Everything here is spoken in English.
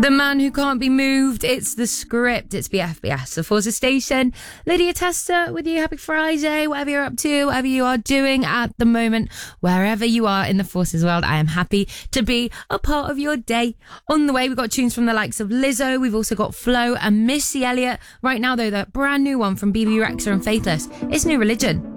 The man who can't be moved. It's the script. It's BFBS, the Forces Station. Lydia Tester with you. Happy Friday. Whatever you're up to, whatever you are doing at the moment, wherever you are in the Forces world, I am happy to be a part of your day. On the way, we've got tunes from the likes of Lizzo. We've also got Flo and Missy Elliott. Right now, though, the brand new one from BB Rexa and Faithless. It's New Religion.